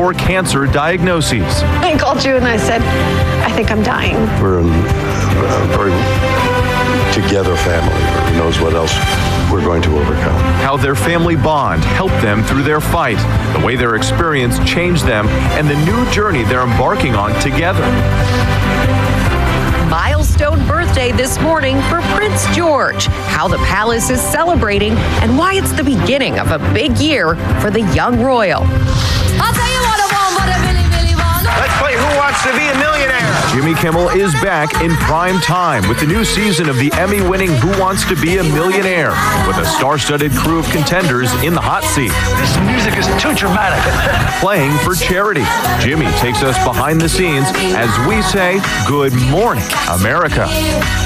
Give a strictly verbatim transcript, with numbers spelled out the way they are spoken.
before cancer diagnoses. I called you and I said, I think I'm dying. We're in a very together family who knows what else we're going to overcome. How their family bond helped them through their fight, the way their experience changed them, and the new journey they're embarking on together. Milestone birthday this morning for Prince George, how the palace is celebrating, and why it's the beginning of a big year for the young royal. I'll tell you what I want, what I really, really want. Let's play Who Wants to Be a Millionaire? Jimmy Kimmel is back in prime time with the new season of the Emmy-winning Who Wants to Be a Millionaire, with a star-studded crew of contenders in the hot seat. This music is too dramatic. Playing for charity. Jimmy takes us behind the scenes as we say, Good Morning, America.